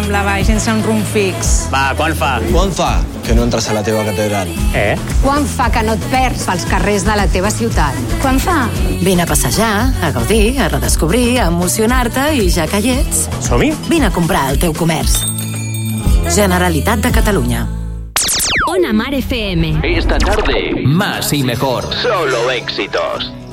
Rambla, sense un rumb fix. Va, quan fa? Quan fa que no entres a la teva catedral? Quan fa que no et perds pels carrers de la teva ciutat? Quan fa? Vine a passejar, a gaudir, a redescobrir, a emocionar-te i ja que hi ets, som-hi? vine a comprar el teu comerç. Generalitat de Catalunya. Ona Mar FM. Esta tarde, más y mejor. Solo éxitos.